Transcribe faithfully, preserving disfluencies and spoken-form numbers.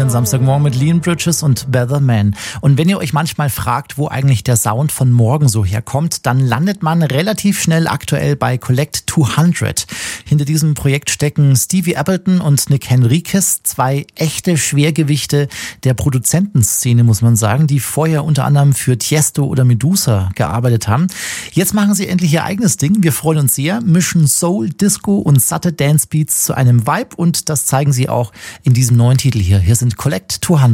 jeden Samstagmorgen mit Leon Bridges und Better Man. Und wenn ihr euch manchmal fragt, wo eigentlich der Sound von morgen so herkommt, dann landet man relativ schnell aktuell bei Collect zweihundert. Hinter diesem Projekt stecken Stevie Appleton und Nick Henriquez, zwei echte Schwergewichte der Produzentenszene, muss man sagen, die vorher unter anderem für Tiesto oder Medusa gearbeitet haben. Jetzt machen sie endlich ihr eigenes Ding. Wir freuen uns sehr, mischen Soul, Disco und satte Dancebeats zu einem Vibe und das zeigen sie auch in diesem neuen Titel hier. Hier sind Collect zweihundert.